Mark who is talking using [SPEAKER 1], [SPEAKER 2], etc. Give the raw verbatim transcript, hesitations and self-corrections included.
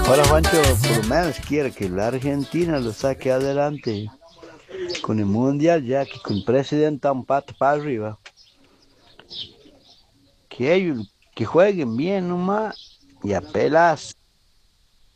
[SPEAKER 1] Ahora Juancho, por lo menos quiere que la Argentina lo saque adelante con el Mundial, ya que con el presidente tan pata para arriba. Que ellos que jueguen bien nomás y apelas.